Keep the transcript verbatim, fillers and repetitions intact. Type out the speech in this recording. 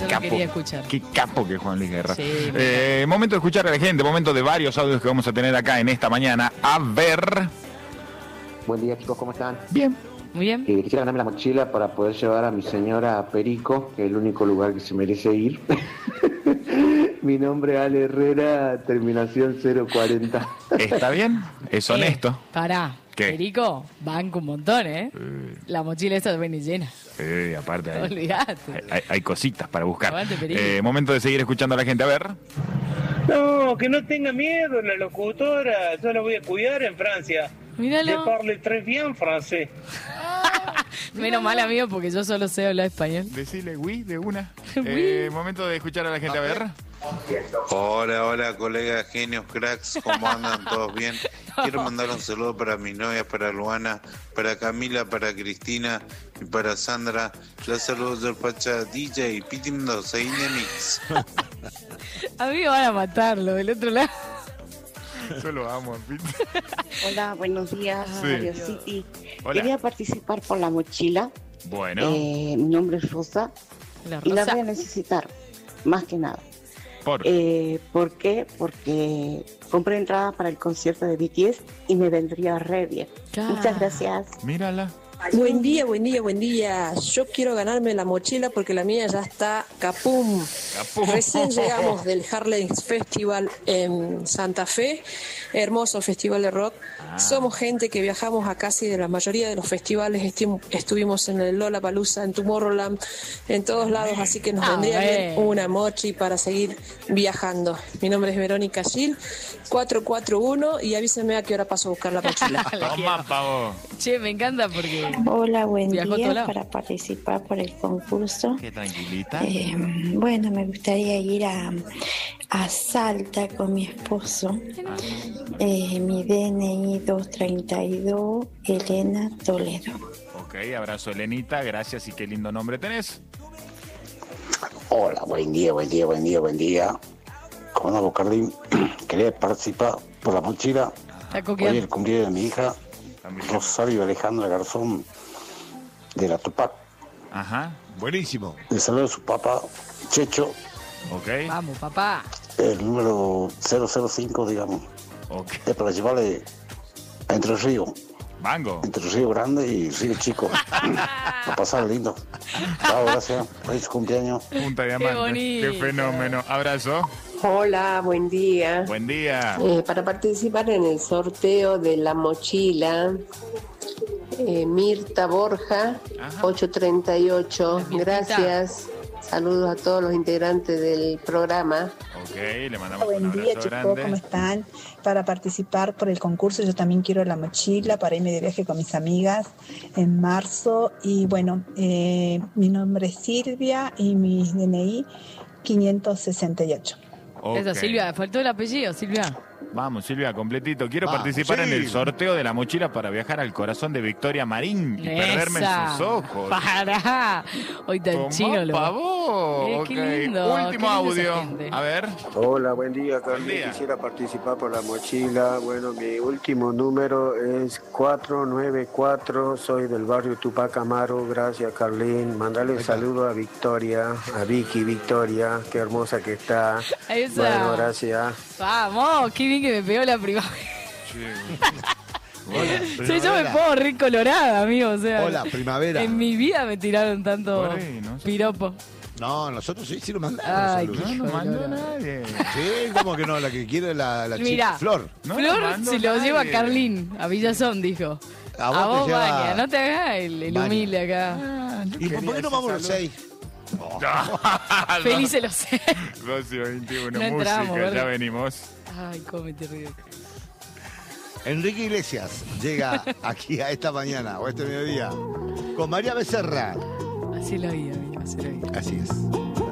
Yo capo, lo quería escuchar. Qué capo que es Juan Luis Guerra. Sí, eh, momento de escuchar a la gente, momento de varios audios que vamos a tener acá en esta mañana. A ver. Buen día, chicos, ¿cómo están? Bien. Muy bien. Eh, quisiera ganarme la mochila para poder llevar a mi señora a Perico, que es el único lugar que se merece ir. Mi nombre es Ale Herrera, terminación cero cuarenta. ¿Está bien? Es honesto. Eh, pará. ¿Qué? Perico, banco un montón, ¿eh? Eh, La mochila esa viene llena. eh, aparte hay, Olvídate. hay, hay- hay cositas para buscar. Aguante, Perico. Eh, momento de seguir escuchando a la gente. A ver. No, que no tenga miedo la locutora, yo la voy a cuidar en Francia. Míralo. Je parle très bien francés. Menos mal, amigo, porque yo solo sé hablar español. Decile oui de una. Oui. Eh, momento de escuchar a la gente. A ver. Hola, hola, colegas, genios, cracks, ¿cómo andan? ¿Todos bien? Quiero mandar un saludo para mi novia, para Luana, para Camila, para Cristina y para Sandra. Los saludos del Pacha D J, Piti Mendoza, India Mix. Amigo, van a matarlo del otro lado. Yo lo amo, Pete. Hola, buenos días, Sí. Radio City. Hola. Quería participar por la mochila. Bueno. Eh, mi nombre es Rosa La y la Rosa. voy a necesitar, más que nada. Por. Eh, ¿Por qué? Porque compré entrada para el concierto de B T S y me vendría re bien. Claro. Muchas gracias. Mírala. Buen día, buen día, buen día. Yo quiero ganarme la mochila porque la mía ya está capum. Capum. Recién llegamos del Harlem Festival en Santa Fe, hermoso festival de rock. Somos gente que viajamos a casi de la mayoría de los festivales. Esti- Estuvimos en el Lollapalooza, en Tomorrowland, en todos lados, así que nos Ah, vendría bien bueno. una mochi para seguir viajando. Mi nombre es Verónica Gil, cuatro cuatro uno, y avísenme a qué hora paso a buscar la mochila. Toma, pavo. Che, me encanta porque... Hola, buen Viajó a todo día lado. para participar por el concurso. Qué tranquilita. Eh, bueno, me gustaría ir a, a Salta con mi esposo. Eh, mi D N I dos treinta y dos, Elena Toledo. Ok, abrazo, Elenita. Gracias y qué lindo nombre tenés. Hola, buen día, buen día, buen día, buen día. ¿Cómo ando, Carlín? Quería participar por la mochila. Está Hoy coqueando. el cumpleaños de mi hija, Rosario Alejandra Garzón, de la Tupac. Ajá. Buenísimo. Le saludo a su papá, Checho, Ok. Vamos, papá. el número cero cero cinco, digamos. Ok. Es para llevarle a Entre Ríos, Mango. Entre Río Grande y Río Chico. A pasar lindo. Chao, gracias. Feliz cumpleaños. Punta Diamante. bonito. Qué fenómeno. Abrazo. Hola, buen día. Buen día. Eh, para participar en el sorteo de la mochila, eh, Mirta Borja, Ajá. ocho treinta y ocho. La Mirtita. Gracias. Saludos a todos los integrantes del programa. Ok, le mandamos un Buen abrazo día, chicos, grande. ¿cómo están? Para participar por el concurso yo también quiero la mochila para irme de viaje con mis amigas en marzo. Y bueno, eh, mi nombre es Silvia y mi D N I quinientos sesenta y ocho. Ok. Esa Silvia, faltó el apellido, Silvia. Vamos, Silvia, completito. Quiero Vamos, participar sí. en el sorteo de la mochila para viajar al corazón de Victoria Marín y perderme en Esa. sus ojos. Pará. Hoy está el Tomá, chino. Lo... pavo. Eh, Ok. qué lindo, Último qué lindo esa audio. gente. A ver. Hola, buen día, Buen Carlos. día. Quisiera participar por la mochila. Bueno, mi último número es cuatro nueve cuatro. Soy del barrio Tupac Amaro. Gracias, Carlín. Mandale un saludo a Victoria, a Vicky Victoria. Qué hermosa que está. Ahí está. Bueno, gracias. Vamos, qué bien que me pegó la primavera. Hola, Sí, yo me primavera. pongo re colorada, amigo. O sea, Hola, primavera. en mi vida me tiraron tanto Por ahí, no sé. piropo. No, nosotros sí, sí lo mandamos. Ay, saludos. qué No, no hijo de mandó lora. nadie. Sí, como que no, la que quiere la, la Mirá. chica. Flor. No Flor lo mandó se lo lleva a nadie. Carlín, a Villazón, dijo. A A vos vos, te lleva- Vania, no te hagas el, el Vania. humilde acá. Ah, yo ¿Y por quería qué no ese vamos los saludo. seis? Felices los sé. doce y veintiuno, No entramos, música, ya ¿verdad? venimos. Ay, cómo te río. Enrique Iglesias llega aquí a esta mañana o este mediodía con María Becerra. Así lo vi, amigo, así lo vi. Así es.